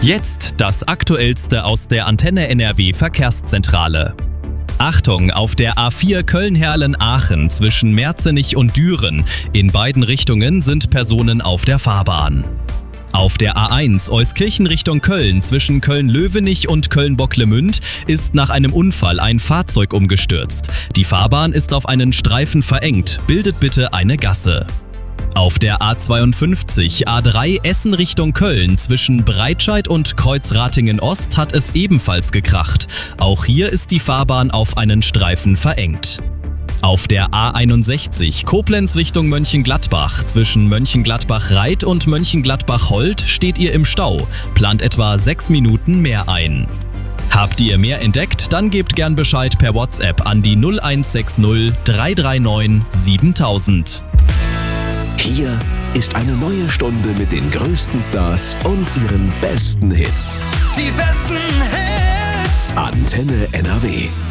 Jetzt das Aktuellste aus der Antenne NRW Verkehrszentrale. Achtung, auf der A4 Köln-Herlen-Aachen zwischen Merzenich und Düren. In beiden Richtungen sind Personen auf der Fahrbahn. Auf der A1 Euskirchen Richtung Köln zwischen Köln-Löwenich und Köln-Bocklemünd ist nach einem Unfall ein Fahrzeug umgestürzt. Die Fahrbahn ist auf einen Streifen verengt. Bildet bitte eine Gasse. Auf der A52 A3 Essen Richtung Köln zwischen Breitscheid und Kreuzratingen Ost hat es ebenfalls gekracht. Auch hier ist die Fahrbahn auf einen Streifen verengt. Auf der A61 Koblenz Richtung Mönchengladbach zwischen Mönchengladbach-Reit und Mönchengladbach-Holt steht ihr im Stau. Plant etwa 6 Minuten mehr ein. Habt ihr mehr entdeckt? Dann gebt gern Bescheid per WhatsApp an die 0160 339 7000. Hier ist eine neue Stunde mit den größten Stars und ihren besten Hits. Die besten Hits. Antenne NRW.